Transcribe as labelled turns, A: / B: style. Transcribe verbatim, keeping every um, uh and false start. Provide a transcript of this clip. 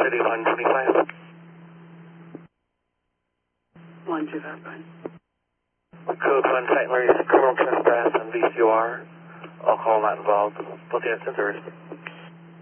A: thirty-one twenty-five.
B: one two five, fine.
A: Code one, Saint Mary's criminal trespass and V C U R. All call not involved. Both the incidents are